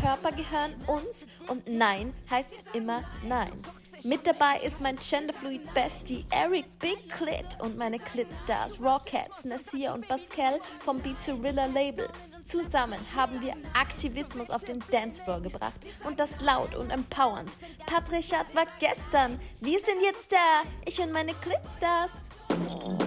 Körper gehören uns und Nein heißt immer Nein. Mit dabei ist mein Genderfluid Bestie Eric Big Clit und meine Clit-Stars Rockets, Nasir und Pascal vom Beatzarilla Label. Zusammen haben wir Aktivismus auf den Dancefloor gebracht und das laut und empowernd. Patrichat war gestern, wir sind jetzt da, ich und meine Clit-Stars.